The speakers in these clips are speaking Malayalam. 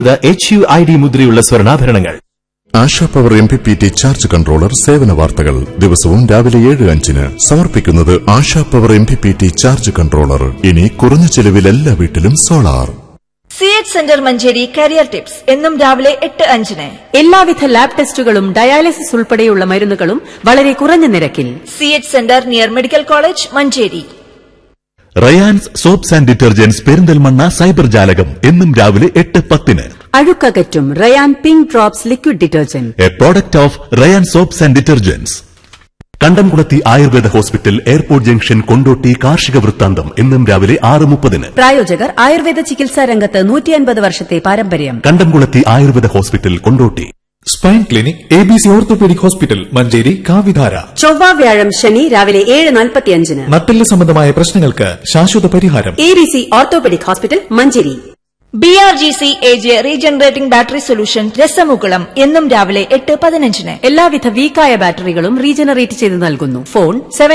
HUID മുദ്രയുള്ള സ്വർണ്ണാഭരണങ്ങൾ. ASHA power MPPT charge controller സേവന വാർത്തകൾ ദിവസവും രാവിലെ 7:05 സമർപ്പിക്കുന്നത് ASHA power MPPT charge controller. ഇനി കുറഞ്ഞ ചെലവിൽ എല്ലാ വീട്ടിലും solar. CH centre Manjeri career tips എന്നും രാവിലെ 8:05. എല്ലാവിധ ലാബ് ടെസ്റ്റുകളും ഡയാലിസിസ് ഉൾപ്പെടെയുള്ള മരുന്നുകളും വളരെ കുറഞ്ഞ നിരക്കിൽ. CH centre near medical college Manjeri. Rayan's soaps and detergents Perinthalmanna cyber ജാലകം എന്നും രാവിലെ 8:10. അഴുക്കകറ്റും Ryan pink drops liquid detergent, A product of Ryan soaps and detergents. കണ്ടംകുളത്തി Ayurveda hospital, airport junction, Kondotty. കാർഷിക വൃത്താന്തം എന്നും രാവിലെ 6:30. പ്രായോജകർ ആയുർവേദ ചികിത്സാ രംഗത്ത് 150 വർഷത്തെ പാരമ്പര്യം. കണ്ടംകുളത്തി Ayurveda hospital, Kondotty. Spine clinic ABC orthopaedic hospital Manjeri കാവിധാര. ചൊവ്വ വ്യാഴം ശനി രാവിലെ 7:45. നട്ടെല്ല് സംബന്ധമായ പ്രശ്നങ്ങൾക്ക് ശാശ്വത പരിഹാരം. ABC orthopaedic hospital Manjeri. BRGC AJ regenerating battery solution രസമുകുളം എന്നും രാവിലെ 8:15. എല്ലാവിധ വീക്കായ ബാറ്ററികളും റീജനറേറ്റ് ചെയ്ത് നൽകുന്നു. ഫോൺ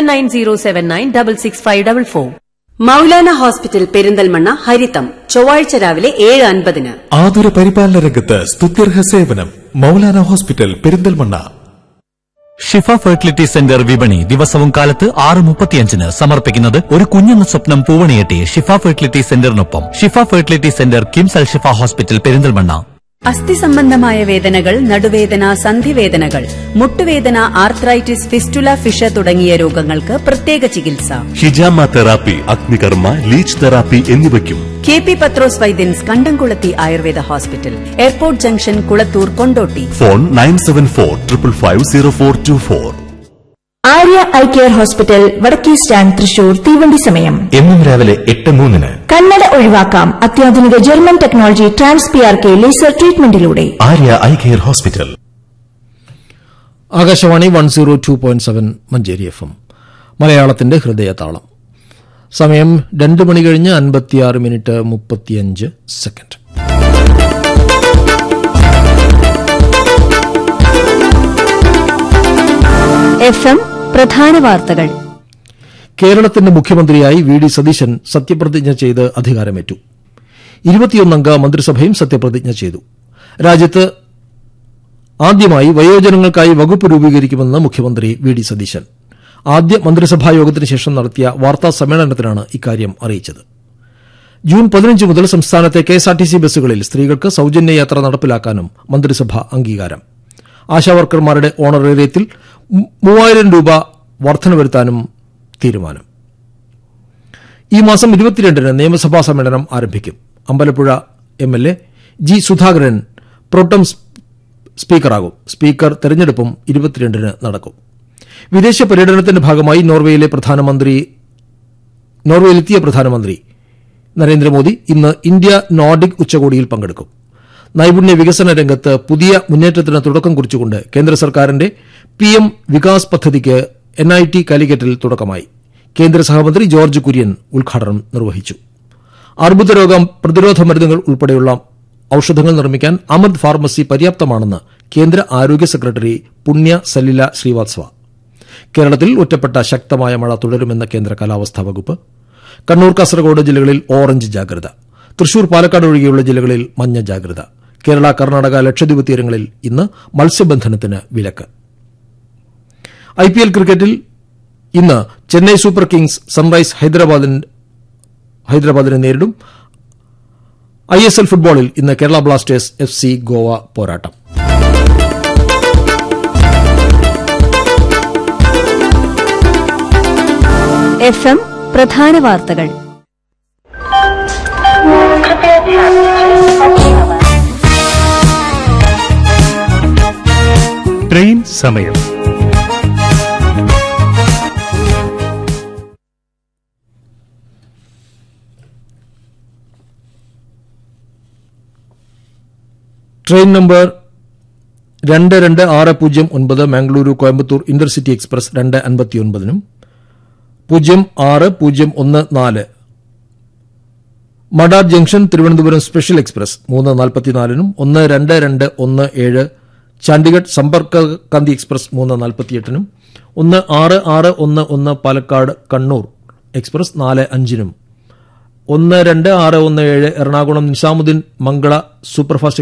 7907966544. മൌലാന ഹോസ്പിറ്റൽ പെരിന്തൽമണ്ണ ഹരിതം ചൊവ്വാഴ്ച രാവിലെ 7:50. ആതുര പരിപാലന രംഗത്ത് സ്തുത്യർഹ സേവനം. മൌലാന ഹോസ്പിറ്റൽ പെരിന്തൽമണ്ണ. ഷിഫ ഫെർട്ടിലിറ്റി സെന്റർ വിപണി ദിവസവും കാലത്ത് 6:35 സമർപ്പിക്കുന്നത് ഒരു കുഞ്ഞെന്ന സ്വപ്നം പൂവണിയെട്ടി ഷിഫ ഫെർട്ടിലിറ്റി സെന്ററിനൊപ്പം. ഷിഫ ഫെർട്ടിലിറ്റി സെന്റർ കിംസ് അൽ ഷിഫ ഹോസ്പിറ്റൽ പെരിന്തൽമണ്ണ. അസ്ഥി സംബന്ധമായ വേദനകൾ, നടുവേദന, സന്ധിവേദനകൾ, മുട്ടുവേദന, ആർത്രൈറ്റിസ്, ഫിസ്റ്റുല, ഫിഷ തുടങ്ങിയ രോഗങ്ങൾക്ക് പ്രത്യേക ചികിത്സ. ഹിജാമ തെറാപ്പി, അഗ്നികർമ്മ, ലീച്ച് തെറാപ്പി എന്നിവയ്ക്കും KP പത്രോസ് വൈദ്യൻസ് കണ്ടംകുളത്തി Ayurveda hospital, airport junction, Kulathur, Kondotty. Phone 9745550424. Arya eye care hospital, വടക്കേ സ്റ്റാൻഡ്, തൃശൂർ. തീവണ്ടി സമയം എന്നും രാവിലെ 8:03. കണ്ണട ഒഴിവാക്കാം അത്യാധുനിക German technology TransPRK laser ട്രീറ്റ്മെന്റിലൂടെ. Arya eye care hospital. Akashvani 102.7 Manjeri FM മലയാളത്തിന്റെ ഹൃദയതാളം. സമയം 2:56:35. FM പ്രധാന വാർത്തകൾ. കേരളത്തിന്റെ മുഖ്യമന്ത്രിയായി VD സതീശൻ സത്യപ്രതിജ്ഞ ചെയ്ത് അധികാരമേറ്റു. 21 മന്ത്രിസഭയും സത്യപ്രതിജ്ഞ ചെയ്തു. രാജ്യത്ത് ആദ്യമായി വയോജനങ്ങൾക്കായി വകുപ്പ് രൂപീകരിക്കുമെന്ന് മുഖ്യമന്ത്രി VD സതീശൻ ആദ്യ മന്ത്രിസഭാ യോഗത്തിന് ശേഷം നടത്തിയ വാർത്താ സമ്മേളനത്തിലാണ് ഇക്കാര്യം അറിയിച്ചത്. ജൂൺ 15 മുതൽ സംസ്ഥാനത്തെ KSRTC ബസ്സുകളിൽ സ്ത്രീകൾക്ക് സൌജന്യ യാത്ര നടപ്പിലാക്കാനും മന്ത്രിസഭ അംഗീകാരം. ആശാവർക്കർമാരുടെ ഓണറേറിയത്തിൽ 3000 രൂപ വർധന വരുത്താനും തീരുമാനം. ഈ മാസം 22 നിയമസഭാ സമ്മേളനം ആരംഭിക്കും. Ambalappuzha MLA G. Sudhakaran pro tem സ്പീക്കറാകും. Speaker തെരഞ്ഞെടുപ്പും 22 നടക്കും. വിദേശ പര്യടനത്തിന്റെ ഭാഗമായി നോർവേയിലെത്തിയ പ്രധാനമന്ത്രി നരേന്ദ്രമോദി ഇന്ന് ഇന്ത്യ നോർഡിക് ഉച്ചകോടിയിൽ പങ്കെടുക്കും. നൈപുണ്യ വികസന രംഗത്ത് പുതിയ മുന്നേറ്റത്തിന് തുടക്കം കുറിച്ചുകൊണ്ട് കേന്ദ്ര സർക്കാരിന്റെ PM വികാസ് പദ്ധതിക്ക് NIT കാലിക്കറ്റിൽ തുടക്കമായി. കേന്ദ്ര സഹമന്ത്രി ജോർജ് കുര്യൻ ഉദ്ഘാടനം നിർവഹിച്ചു. അർബുദരോഗ പ്രതിരോധ മരുന്നുകൾ ഉൾപ്പെടെയുള്ള ഔഷധങ്ങൾ നിർമ്മിക്കാൻ അമൃത് ഫാർമസി പര്യാപ്തമാണെന്ന് കേന്ദ്ര ആരോഗ്യ സെക്രട്ടറി പുണ്യ സലില ശ്രീവാത്സവ. കേരളത്തിൽ ഒറ്റപ്പെട്ട ശക്തമായ മഴ തുടരുമെന്ന് കേന്ദ്ര കാലാവസ്ഥാ വകുപ്പ്. കണ്ണൂർ, കാസർഗോഡ് ജില്ലകളിൽ ഓറഞ്ച് ജാഗ്രത. തൃശൂർ, പാലക്കാട് ഒഴികെയുള്ള ജില്ലകളിൽ മഞ്ഞ ജാഗ്രത. കേരള, കർണാടക, ലക്ഷദ്വീപ് തീരങ്ങളിൽ ഇന്ന് മത്സ്യബന്ധനത്തിന് വിലക്ക്. IPL ക്രിക്കറ്റിൽ ഇന്ന് ചെന്നൈ സൂപ്പർ കിങ്സ് സൺറൈസ് ഹൈദരാബാദിനെ നേരിടും. ISL ഫുട്ബോളിൽ ഇന്ന് കേരള ബ്ലാസ്റ്റേഴ്സ് FC ഗോവ പോരാട്ടം. FM പ്രധാന വാർത്തകൾ. ട്രെയിൻ സമയം. Train number 22609 Mangaluru Coimbatore intercity express 2:59 0614 മഡാർ junction Thiruvananthapuram special express 3:44 12217 Chandigarh Sampark Kranti express 3:48 16611 Palakkad Kannur express 4:05 12617 Ernakulam Nizamuddin Mangala superfast